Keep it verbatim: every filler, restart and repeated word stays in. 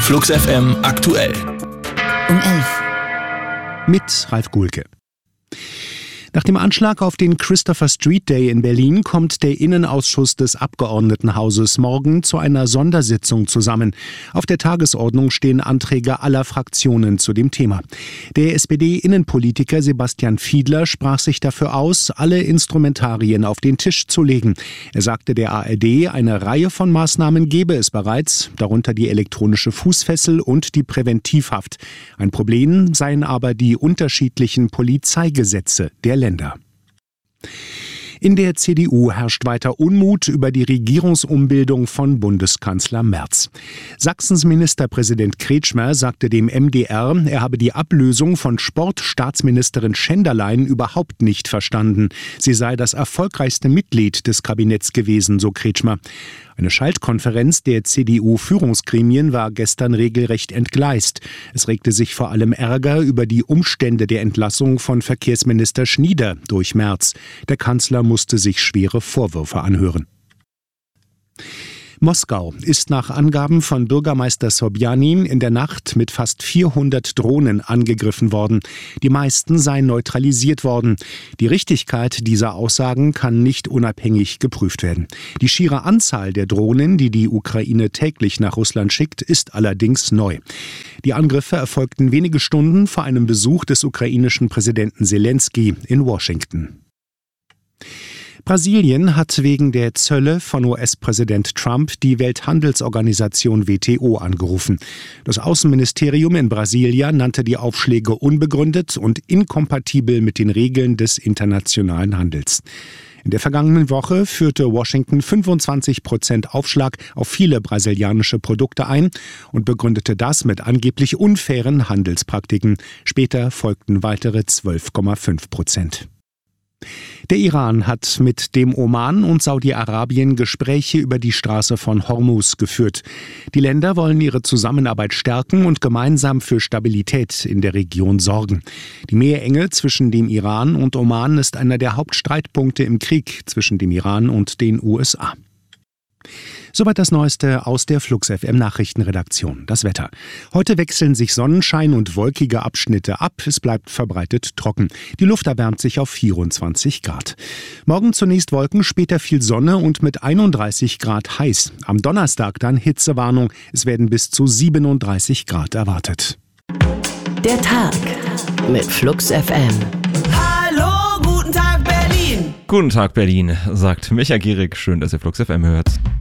Flux F M aktuell. Um elf. Mit Ralf Gulke. Nach dem Anschlag auf den Christopher Street Day in Berlin kommt der Innenausschuss des Abgeordnetenhauses morgen zu einer Sondersitzung zusammen. Auf der Tagesordnung stehen Anträge aller Fraktionen zu dem Thema. Der S P D-Innenpolitiker Sebastian Fiedler sprach sich dafür aus, alle Instrumentarien auf den Tisch zu legen. Er sagte der A R D, eine Reihe von Maßnahmen gebe es bereits, darunter die elektronische Fußfessel und die Präventivhaft. Ein Problem seien aber die unterschiedlichen Polizeigesetze der Länder. In der C D U herrscht weiter Unmut über die Regierungsumbildung von Bundeskanzler Merz. Sachsens Ministerpräsident Kretschmer sagte dem M D R, er habe die Ablösung von Sportstaatsministerin Schenderlein überhaupt nicht verstanden. Sie sei das erfolgreichste Mitglied des Kabinetts gewesen, so Kretschmer. Eine Schaltkonferenz der C D U-Führungsgremien war gestern regelrecht entgleist. Es regte sich vor allem Ärger über die Umstände der Entlassung von Verkehrsminister Schnieder durch Merz. Der Kanzler musste sich schwere Vorwürfe anhören. Moskau ist nach Angaben von Bürgermeister Sobjanin in der Nacht mit fast vierhundert Drohnen angegriffen worden. Die meisten seien neutralisiert worden. Die Richtigkeit dieser Aussagen kann nicht unabhängig geprüft werden. Die schiere Anzahl der Drohnen, die die Ukraine täglich nach Russland schickt, ist allerdings neu. Die Angriffe erfolgten wenige Stunden vor einem Besuch des ukrainischen Präsidenten Selenskyj in Washington. Brasilien hat wegen der Zölle von U S-Präsident Trump die Welthandelsorganisation W T O angerufen. Das Außenministerium in Brasilia nannte die Aufschläge unbegründet und inkompatibel mit den Regeln des internationalen Handels. In der vergangenen Woche führte Washington fünfundzwanzig Prozent Aufschlag auf viele brasilianische Produkte ein und begründete das mit angeblich unfairen Handelspraktiken. Später folgten weitere zwölf Komma fünf Prozent. Der Iran hat mit dem Oman und Saudi-Arabien Gespräche über die Straße von Hormuz geführt. Die Länder wollen ihre Zusammenarbeit stärken und gemeinsam für Stabilität in der Region sorgen. Die Meerenge zwischen dem Iran und Oman ist einer der Hauptstreitpunkte im Krieg zwischen dem Iran und den U S A. Soweit das Neueste aus der Flux F M Nachrichtenredaktion. Das Wetter. Heute wechseln sich Sonnenschein und wolkige Abschnitte ab. Es bleibt verbreitet trocken. Die Luft erwärmt sich auf vierundzwanzig Grad. Morgen zunächst Wolken, später viel Sonne und mit einunddreißig Grad heiß. Am Donnerstag dann Hitzewarnung. Es werden bis zu siebenunddreißig Grad erwartet. Der Tag mit Flux F M. Hallo, guten Tag Berlin. Guten Tag Berlin, sagt Micha Gierig. Schön, dass ihr Flux F M hört.